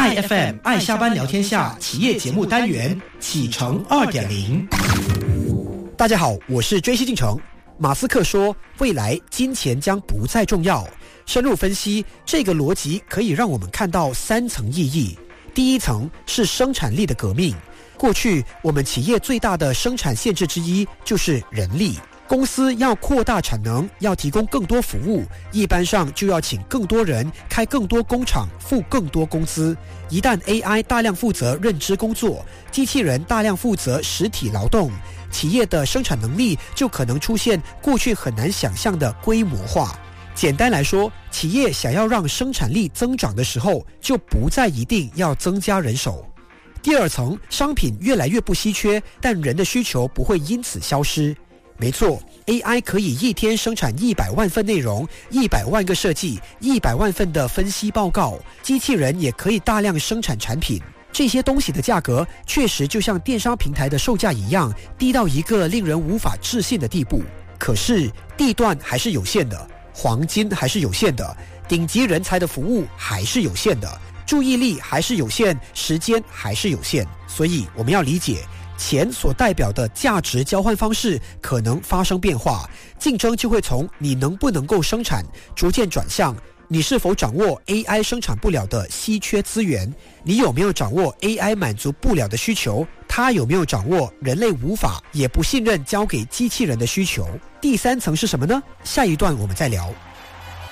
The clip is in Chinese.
爱 FM 爱下班聊天下企业节目单元启程 2.0。 大家好，我是追西进程。马斯克说未来金钱将不再重要，深入分析这个逻辑可以让我们看到3层意义。第一层是生产力的革命。过去我们企业最大的生产限制之一就是人力，公司要扩大产能，要提供更多服务，一般上就要请更多人，开更多工厂，付更多工资。一旦 AI 大量负责认知工作，机器人大量负责实体劳动，企业的生产能力就可能出现过去很难想象的规模化。简单来说，企业想要让生产力增长的时候，就不再一定要增加人手。第二层，商品越来越不稀缺，但人的需求不会因此消失。没错， AI 可以一天生产100万份内容，100万个设计，100万份的分析报告，机器人也可以大量生产产品。这些东西的价格确实就像电商平台的售价一样，低到一个令人无法置信的地步。可是地段还是有限的，黄金还是有限的，顶级人才的服务还是有限的，注意力还是有限，时间还是有限。所以我们要理解，钱所代表的价值交换方式可能发生变化，竞争就会从你能不能够生产逐渐转向你是否掌握 AI 生产不了的稀缺资源，你有没有掌握 AI 满足不了的需求，它有没有掌握人类无法也不信任交给机器人的需求。第3层是什么呢？下一段我们再聊。